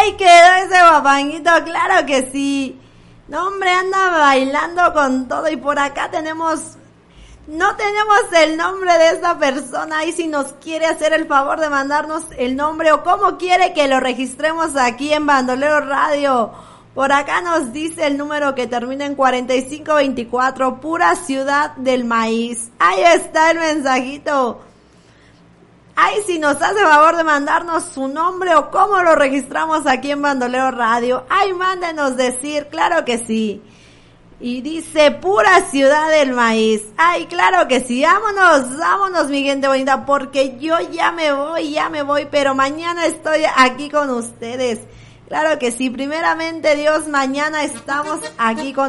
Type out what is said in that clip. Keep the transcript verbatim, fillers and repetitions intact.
¡Ay, quedó ese guapanguito! ¡Claro que sí! No, hombre, anda bailando con todo. Y por acá tenemos... No tenemos el nombre de esa persona. Y si nos quiere hacer el favor de mandarnos el nombre o cómo quiere que lo registremos aquí en Bandolero Radio. Por acá nos dice el número que termina en cuarenta y cinco veinticuatro, pura Ciudad del Maíz. Ahí está el mensajito. Ay, si nos hace favor de mandarnos su nombre o cómo lo registramos aquí en Bandolero Radio. Ay, mándenos decir, claro que sí. Y dice, pura Ciudad del Maíz. Ay, claro que sí, vámonos, vámonos mi gente bonita, porque yo ya me voy, ya me voy, pero mañana estoy aquí con ustedes. Claro que sí, primeramente Dios, mañana estamos aquí con